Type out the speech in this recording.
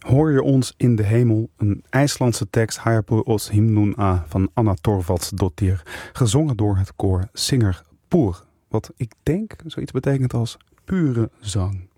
Hoor je ons in de hemel, een IJslandse tekst Hayapur os hymnun a van Anna Thorvaldsdottir, gezongen door het koor Singer Pur, wat ik denk zoiets betekent als pure zang.